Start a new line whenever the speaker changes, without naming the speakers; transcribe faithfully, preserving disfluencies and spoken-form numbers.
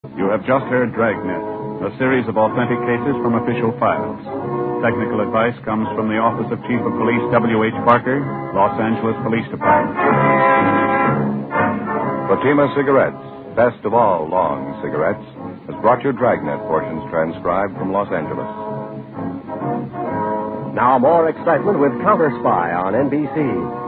You have just heard Dragnet, a series of authentic cases from official files. Technical advice comes from the Office of Chief of Police W H Barker, Los Angeles Police Department.
Fatima Cigarettes, best of all long cigarettes, has brought you Dragnet portions transcribed from Los Angeles.
Now more excitement with Counter Spy on N B C.